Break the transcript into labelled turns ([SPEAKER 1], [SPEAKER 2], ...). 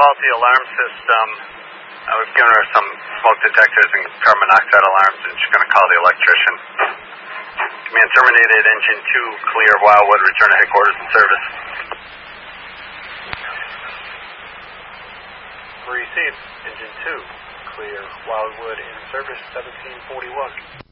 [SPEAKER 1] faulty alarm system. We've given her some smoke detectors and carbon monoxide alarms, and she's going to call the electrician. Command terminated, engine 2, clear, Wildwood, return to headquarters in service.
[SPEAKER 2] Received, engine 2, clear, Wildwood in service, 1741.